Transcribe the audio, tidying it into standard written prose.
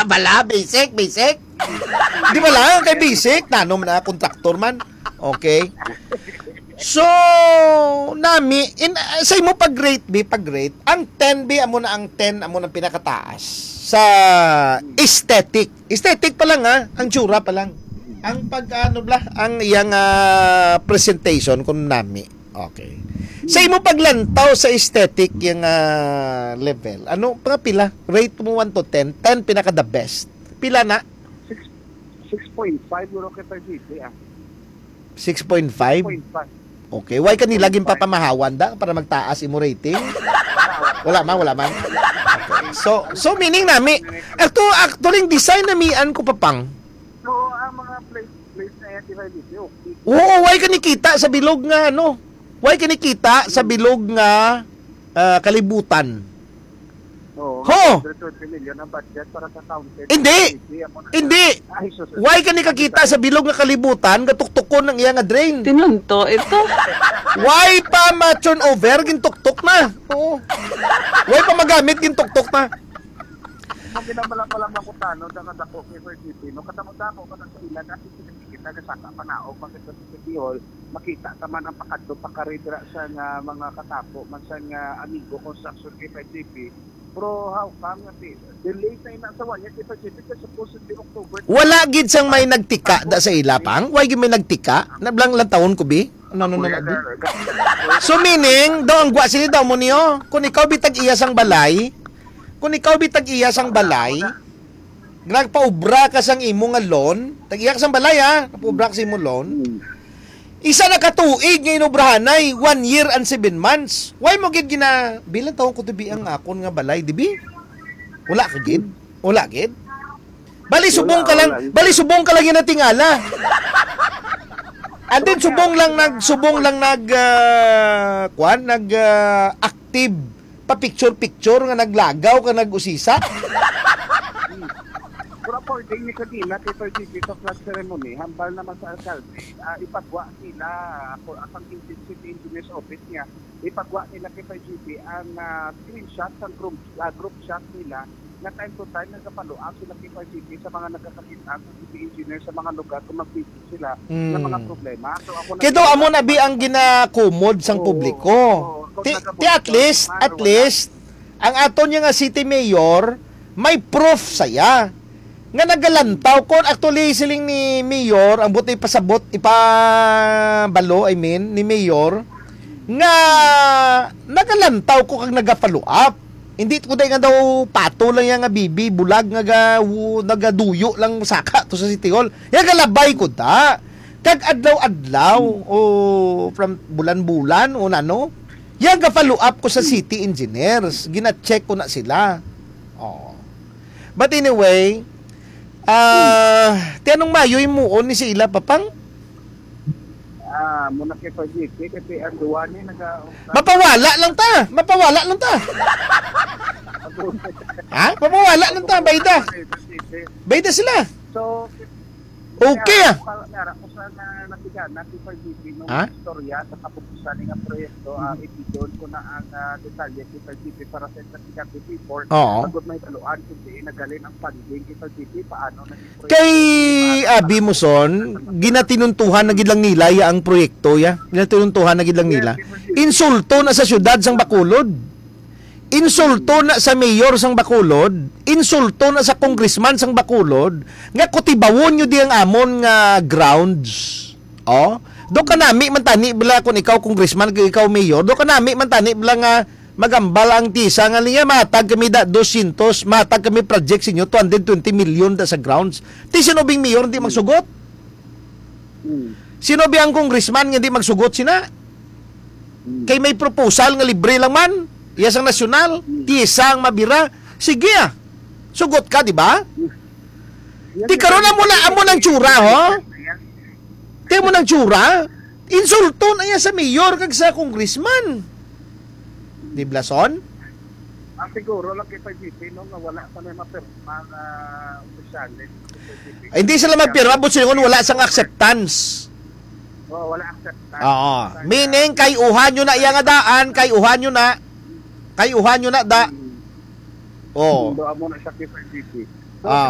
da bala, basic. Di ba lang, kay basic, nanom na, kontraktor man. Okay. So, nami, sa mo pag-rate, ang 10B, amo na ang 10, amo na pinakataas. Sa aesthetic. Aesthetic pa lang ang tsura pa lang. Ang ang iyang presentation kung nami. Okay. Sa imo paglantaw sa aesthetic yung level, ano, pila? Rate mo 1 to 10. 10 pinaka the best. Pila na? 6.5 euro kita GP 6.5? 6.5. Okay. Why ka nilaging papamahawan da para magtaas imo rating? Wala man. Okay. So meaning nami, actually design na mian ko papang. So, ang mga place na yan, diba dito? Oo, why ka nikita sa bilog nga ano? Why ka nikita sa bilog nga kalibutan? Oo. Ho! 120 million ang budget para sa counted. Hindi! Why ka nikakita sa bilog nga kalibutan gatuktukon ng iya nga drain? Tinunto ito. Why pa ma-turn over gintuktok na? Oo. Why pa magamit gintuktok na? Kung pinamala-malang ako tano, nakadako kay Sir GP, no, katamang-dako ka ng ilan, kasi kita kasaka panaog, makita sa City Hall, makita taman ang pakadto, pakaridra sa nga mga katapo, man sa nga amigo, construction kay Sir GP. Pero how come nga, delay na inasawa niya kay Sir GP, kasi supposedly October. Wala gid sang may nagtika da sa ilapang? Why gid may nagtika? Nablang lang taon ko bi? Ano na bi? So meaning, daw ang gwa sila daw mo niyo, kung ikaw bitag iya sang balay, nagpaubra ka sang imo nga loan, tag-iya ka sang balay napaubra ka sa imo loan, isa na katuig nga inubrahanay, 1 year and 7 months. Why mo gid bilang taon ko tibi ang akon nga balay, dibi? Wala ka gid? Bali subong ka lang yung natingala. And then subong lang active pa picture nga naglagaw ka nag-usisa. Pero according ni kanina kay Sir GP sa flag ceremony, hambal naman sa alkalde, ipagwa nila ako ang city engineer's office niya, ipagwa nila kay Sir GP ang screenshot ng group shot nila na time to time nagkapalo-up sila kay Sir GP sa mga nagkakakita sa city engineer sa mga lugar kung mag-visit sila ng mga problema. So ako kito amo na bi ang ginakumod sang publiko. At least ang aton nga city mayor may proof saya nga nagalantaw kon actually siling ni mayor ang buti pasabot ipabalo ni mayor nga nagalantaw ko kag nagapalo up. Hindi ko nga daw pato lang yang nga bibi bulag nga nagaduyo lang saka to sa City Hall. Yang galabay ko ta. Kag adlaw-adlaw o from bulan-bulan o nano. Yang ga-follow up ko sa city engineers. Gina-check ko na sila. Oh. But anyway, tinong mayoy muon ni si Ila papang? Muna kay Sir GP kasi ang duwa niya Mapawala lang ta. Mapawala lang ta, Bayda sila. So, okay kung saan natigan natin Sir GP nung istorya sa kapupusan ng proyekto, ipidon ko na ang detalye kay Sir GP para sa natigan before. Pagod may taluan kundi nagalin ang funding kay Sir GP, paano naging proyekto. Kay Abi Muson, ginatinuntuhan na gid lang nila ang proyekto Ginatinuntuhan na gid lang nila. Insulto na sa syudad sang Bacolod. Insulto na sa mayor sang Bacolod, insulto na sa congressman sang Bacolod, nga kutibawon nyo di ang amon nga grounds. Do ka nami man tani bala kung ikaw congressman, kung ikaw mayor, do ka nami man tani bala nga magambal ang tisa nga niya matag kami 200, matag kami project sinyo 220 million da sa grounds. Ti sinobing mayor hindi magsugot? Sinobi ang congressman nga hindi magsugot sina? Kay may proposal nga libre lang man. Iyasang nasyonal, tisang mabira. Sige sugot ka, di ba? Ti karon amo ng tsura, Ti mo ng tsura. Insulto na iya sa mayor kag sa congressman. Di blason? Siguro lang kay GP no, wala pa na mapirma na opisyal. Hindi sila magpirma, but sila wala sang acceptance. Wala acceptance. Meaning, kayuhan nyo na iya nga daan, kayuhan nyo na da. Doon mo na siya kay GP.